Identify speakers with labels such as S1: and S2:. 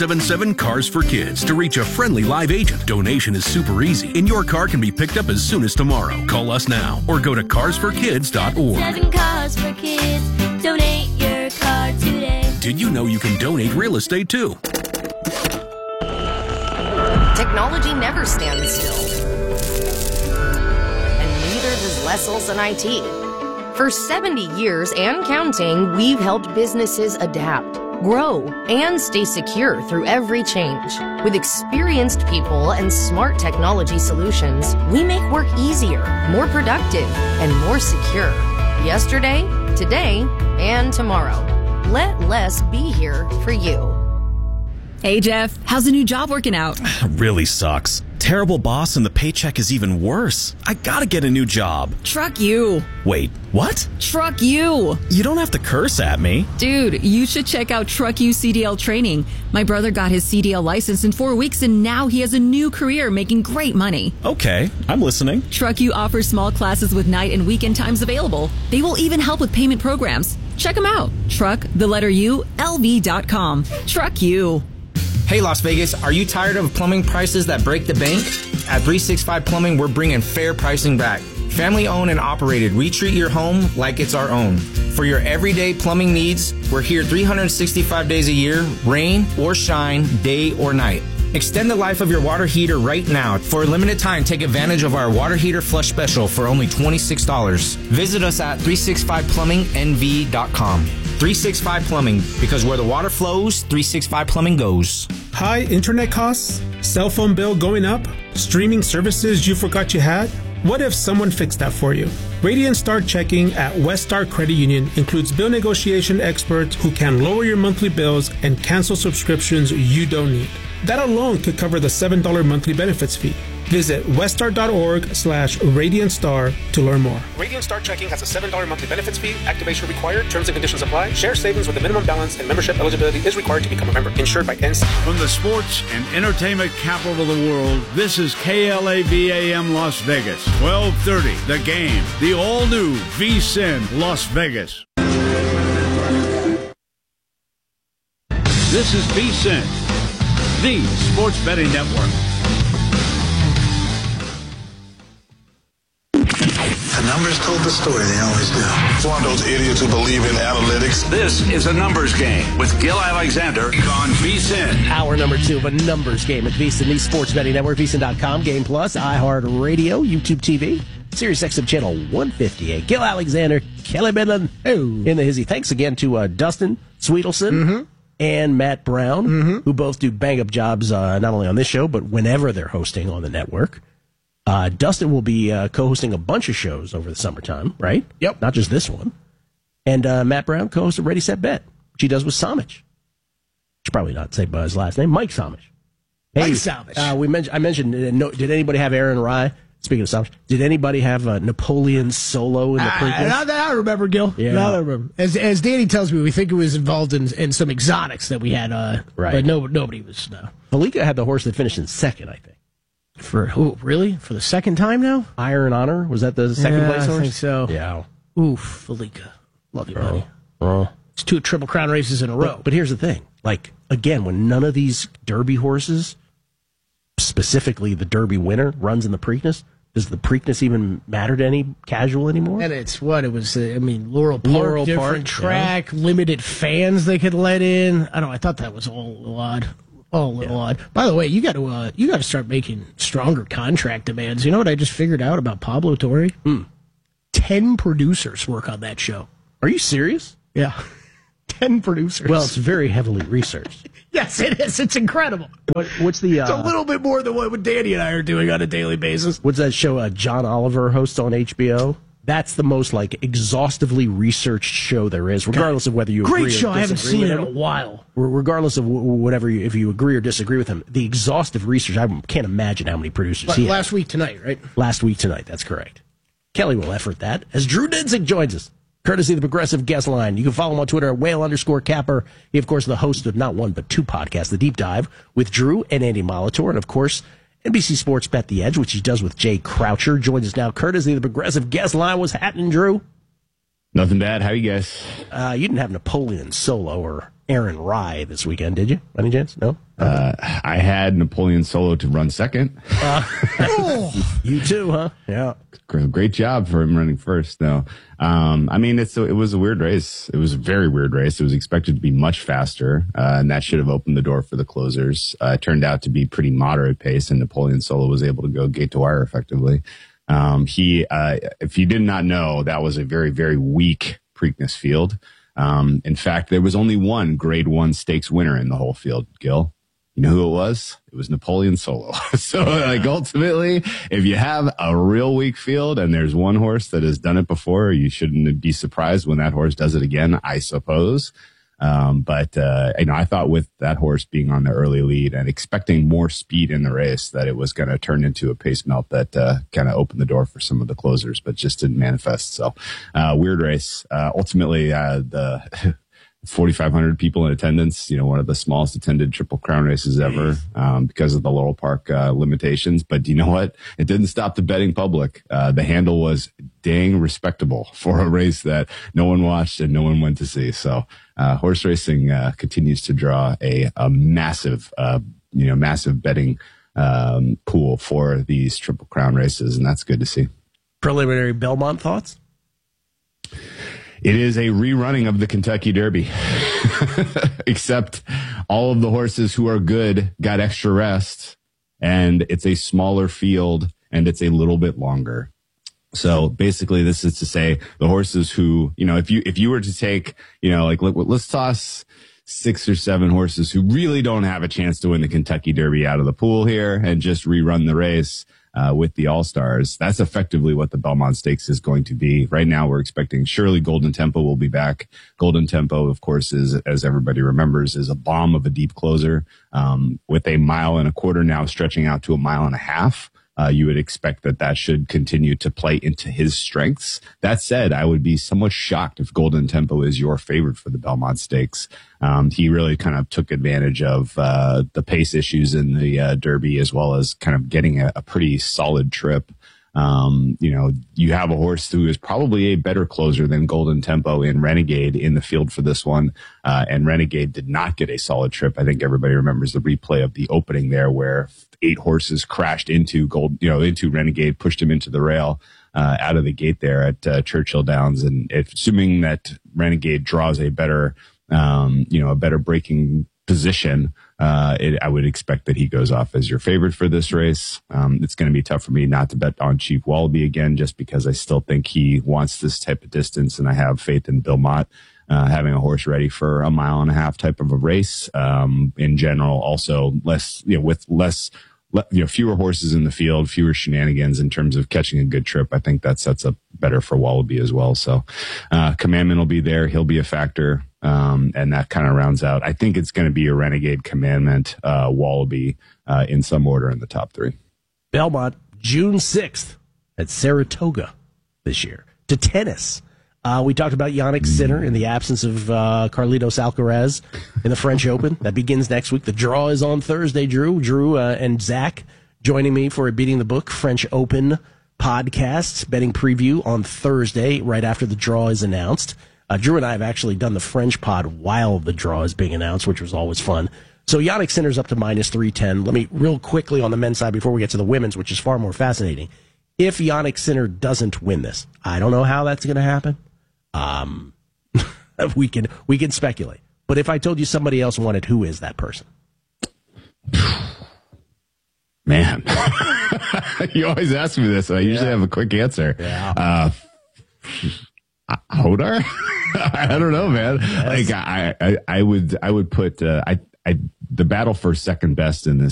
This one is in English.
S1: 1-877-CARS-FOR-KIDS to reach a friendly live agent. Donation is super easy, and your car can be picked up as soon as tomorrow. Call us now or go to carsforkids.org.
S2: 7 Cars for Kids. Donate your car today.
S1: Did you know you can donate real estate too?
S3: Technology never stands still. And neither does Lessels and IT. For 70 years and counting, we've helped businesses adapt, grow, and stay secure through every change. With experienced people and smart technology solutions, we make work easier, more productive, and more secure. Yesterday, today, and tomorrow. Let less be here for you.
S4: Hey, Jeff, how's the new job working out?
S5: Really sucks. Terrible boss and the paycheck is even worse. I gotta get a new job.
S4: Truck you.
S5: Wait, what?
S4: Truck you.
S5: You don't have to curse at me.
S4: Dude, you should check out Truck You CDL training. My brother got his CDL license in 4 weeks and now he has a new career making great money.
S5: Okay, I'm listening.
S4: Truck You offers small classes with night and weekend times available. They will even help with payment programs. Check them out. LV.com. Truck You.
S6: Hey, Las Vegas, are you tired of plumbing prices that break the bank? At 365 Plumbing, we're bringing fair pricing back. Family owned and operated, we treat your home like it's our own. For your everyday plumbing needs, we're here 365 days a year, rain or shine, day or night. Extend the life of your water heater right now. For a limited time, take advantage of our water heater flush special for only $26. Visit us at 365plummingnv.com. 365 Plumbing, because where the water flows, 365 Plumbing goes.
S7: High internet costs? Cell phone bill going up? Streaming services you forgot you had? What if someone fixed that for you? Radiant Star Checking at West Star Credit Union includes bill negotiation experts who can lower your monthly bills and cancel subscriptions you don't need. That alone could cover the $7 monthly benefits fee. Visit weststar.org/RadiantStar to learn more.
S8: Radiant Star Checking has a $7 monthly benefits fee. Activation required. Terms and conditions apply. Share savings with a minimum balance and membership eligibility is required to become a member. Insured by NC.
S9: From the sports and entertainment capital of the world, this is KLAVAM Las Vegas. 1230, The Game. The all-new VSiN Las Vegas. This is VSiN, the sports betting network.
S10: The numbers told the story, they always do.
S11: It's one of those idiots who believe in analytics.
S9: This is a numbers game with Gil Alexander on VSiN.
S12: Hour number 2 of a numbers game at VSiN, the sports betting network, VSiN.com, Game Plus, iHeartRadio, YouTube TV, Sirius XM channel 158. Gil Alexander, Kelly Midland, in the hizzy. Thanks again to Dustin Sweetelson and Matt Brown, who both do bang-up jobs not only on this show, but whenever they're hosting on the network. Dustin will be co-hosting a bunch of shows over the summertime, right?
S13: Yep.
S12: Not just this one. And Matt Brown co-hosted Ready, Set, Bet, which he does with Samich. Should probably not say by his last name, Mike Samich. Hey,
S13: Mike Samich.
S12: I mentioned, did anybody have Aaron Rye? Speaking of Samich, did anybody have Napoleon Solo in the Preakness?
S13: Not that I remember, Gil.
S12: Yeah.
S13: Not that I remember. As Danny tells me, we think it was involved in some exotics that we had,
S12: right.
S13: But nobody was, no.
S12: Fallica had the horse that finished in second, I think.
S13: For who? Really? For the second time now?
S12: Iron Honor? Was that the second place horse?
S13: I think so.
S12: Yeah.
S13: Oof, Fallica. Love you, buddy.
S12: Oh.
S13: It's 2 Triple Crown races in a row.
S12: But here's the thing. Like, again, when none of these Derby horses, specifically the Derby winner, runs in the Preakness, does the Preakness even matter to any casual anymore?
S13: And it's what? It was, Laurel Park, different track, limited fans they could let in. I thought that was all a little odd. Oh, a little odd. By the way, you got to start making stronger contract demands. You know what I just figured out about Pablo Torre? 10 producers work on that show.
S12: Are you serious?
S13: Yeah. 10 producers.
S12: Well, it's very heavily researched.
S13: Yes, it is. It's incredible.
S12: What's the?
S13: It's a little bit more than what Danny and I are doing on a daily basis.
S12: What's that show? John Oliver hosts on HBO. That's the most exhaustively researched show there is, regardless of whether you agree or disagree with him.
S13: Great show. I haven't seen it in a while.
S12: Regardless of whatever, if you agree or disagree with him, the exhaustive research. I can't imagine how many producers he had.
S13: Last week tonight, right?
S12: Last week tonight. That's correct. Kelly will effort that as Drew Dinsick joins us, courtesy of the Progressive Guest Line. You can follow him on Twitter at @whale_capper. He, of course, is the host of not one but 2 podcasts, The Deep Dive with Drew and Andy Molitor, and of course, NBC Sports Bet the Edge, which he does with Jay Croucher, joins us now courtesy of the Progressive Guest Line. What's happening, Drew?
S14: Nothing bad. How you guys?
S12: You didn't have Napoleon Solo or Aaron Rye this weekend, did you? Any chance? No?
S14: I had Napoleon Solo to run second.
S12: You too, huh? Yeah.
S14: Great job for him running first. No, I mean, it was a weird race. It was a very weird race. It was expected to be much faster, and that should have opened the door for the closers. It turned out to be pretty moderate pace, and Napoleon Solo was able to go gate to wire effectively. If you did not know, that was a very, very weak Preakness field. In fact, there was only one Grade 1 stakes winner in the whole field, Gil. You know who it was? It was Napoleon Solo. So, ultimately, if you have a real weak field and there's one horse that has done it before, you shouldn't be surprised when that horse does it again, I suppose. I thought with that horse being on the early lead and expecting more speed in the race that it was going to turn into a pace melt that kind of opened the door for some of the closers, but just didn't manifest. So weird race. Ultimately, the 4,500 people in attendance, one of the smallest attended Triple Crown races ever because of the Laurel Park limitations. But you know what? It didn't stop the betting public. The handle was dang respectable for a race that no one watched and no one went to see. So horse racing continues to draw a massive, massive betting pool for these Triple Crown races, and that's good to see.
S12: Preliminary Belmont thoughts?
S14: It is a rerunning of the Kentucky Derby, except all of the horses who are good got extra rest, and it's a smaller field, and it's a little bit longer. So basically, this is to say the horses who, if you were to take, let's toss 6 or 7 horses who really don't have a chance to win the Kentucky Derby out of the pool here and just rerun the race. With the All-Stars. That's effectively what the Belmont Stakes is going to be. Right now, we're expecting surely Golden Tempo will be back. Golden Tempo, of course, is, as everybody remembers, is a bomb of a deep closer with 1.25 miles now stretching out to 1.5 miles. You would expect that should continue to play into his strengths. That said, I would be somewhat shocked if Golden Tempo is your favorite for the Belmont Stakes. He really kind of took advantage of the pace issues in the Derby, as well as kind of getting a pretty solid trip. You have a horse who is probably a better closer than Golden Tempo in Renegade in the field for this one. And Renegade did not get a solid trip. I think everybody remembers the replay of the opening there where 8 horses crashed into into Renegade, pushed him into the rail, out of the gate there at Churchill Downs. And assuming that Renegade draws a better breaking position, I would expect that he goes off as your favorite for this race. It's going to be tough for me not to bet on Chief Wallaby again, just because I still think he wants this type of distance, and I have faith in Bill Mott having a horse ready for 1.5 mile type of a race. In general, also fewer horses in the field, fewer shenanigans in terms of catching a good trip. I think that sets up better for Wallaby as well. So, Commandment will be there. He'll be a factor. And that kind of rounds out. I think it's going to be a Renegade, Commandment, Wallaby, in some order in the top 3.
S12: Belmont, June 6th at Saratoga this year. To tennis. We talked about Jannik Sinner in the absence of Carlitos Alcaraz in the French Open. That begins next week. The draw is on Thursday, Drew. Drew and Zach joining me for a Beating the Book French Open podcast, betting preview on Thursday, right after the draw is announced. Drew and I have actually done the French pod while the draw is being announced, which was always fun. So Jannik Sinner's up to -310. Let me real quickly on the men's side before we get to the women's, which is far more fascinating. If Jannik Sinner doesn't win this, I don't know how that's going to happen. We can speculate. But if I told you somebody else won it, who is that person?
S14: Man, you always ask me this. I usually have a quick answer.
S12: Yeah.
S14: Hodar? I don't know, man. Yes. I would put the battle for second best in this